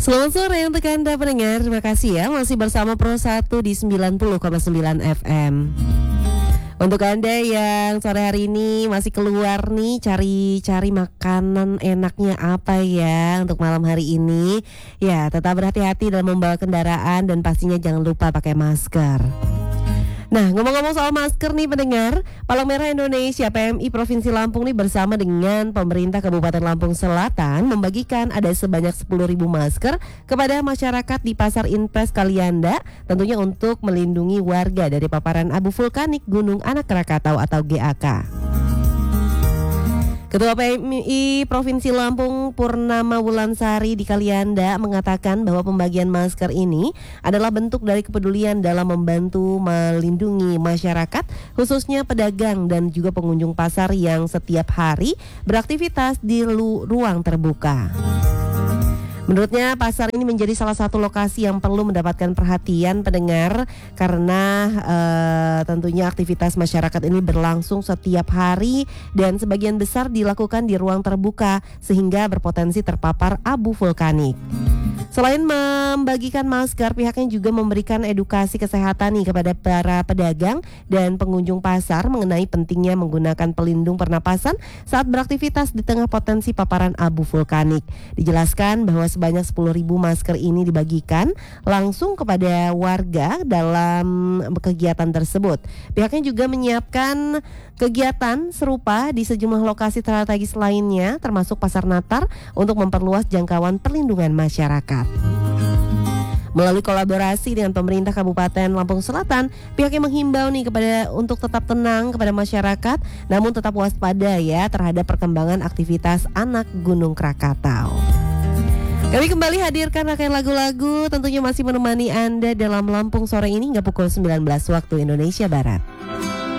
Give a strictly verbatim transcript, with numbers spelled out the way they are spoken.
Selamat sore untuk Anda pendengar. Terima kasih ya masih bersama Pro satu di sembilan puluh koma sembilan F M. Untuk Anda yang sore hari ini masih keluar nih cari-cari makanan enaknya apa ya untuk malam hari ini, ya tetap berhati-hati dalam membawa kendaraan dan pastinya jangan lupa pakai masker. Nah, ngomong-ngomong soal masker nih pendengar, Palang Merah Indonesia P M I Provinsi Lampung nih bersama dengan pemerintah Kabupaten Lampung Selatan membagikan ada sebanyak sepuluh ribu masker kepada masyarakat di Pasar Inpres Kalianda, tentunya untuk melindungi warga dari paparan abu vulkanik Gunung Anak Krakatau atau G A K. Ketua P M I Provinsi Lampung Purnama Wulansari di Kalianda mengatakan bahwa pembagian masker ini adalah bentuk dari kepedulian dalam membantu melindungi masyarakat, khususnya pedagang dan juga pengunjung pasar yang setiap hari beraktivitas di lu- ruang terbuka. Menurutnya pasar ini menjadi salah satu lokasi yang perlu mendapatkan perhatian pendengar karena uh, tentunya aktivitas masyarakat ini berlangsung setiap hari dan sebagian besar dilakukan di ruang terbuka sehingga berpotensi terpapar abu vulkanik. Selain membagikan masker, pihaknya juga memberikan edukasi kesehatan nih kepada para pedagang dan pengunjung pasar mengenai pentingnya menggunakan pelindung pernapasan saat beraktivitas di tengah potensi paparan abu vulkanik. Dijelaskan bahwa sebanyak sepuluh ribu masker ini dibagikan langsung kepada warga dalam kegiatan tersebut. Pihaknya juga menyiapkan kegiatan serupa di sejumlah lokasi strategis lainnya termasuk Pasar Natar untuk memperluas jangkauan perlindungan masyarakat. Melalui kolaborasi dengan pemerintah Kabupaten Lampung Selatan, pihaknya menghimbau nih kepada untuk tetap tenang kepada masyarakat, namun tetap waspada ya terhadap perkembangan aktivitas anak Gunung Krakatau. Kami kembali hadirkan rangkaian lagu-lagu tentunya masih menemani Anda dalam Lampung sore ini hingga pukul sembilan belas waktu Indonesia Barat.